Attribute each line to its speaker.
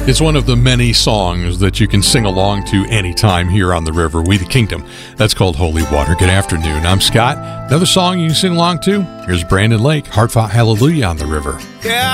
Speaker 1: It's one of the many songs that you can sing along to anytime here on the river. We the Kingdom. That's called Holy Water. Good afternoon. I'm Scott. Another song you can sing along to. Here's Brandon Lake, Heart Fought Hallelujah on the river.
Speaker 2: Yeah.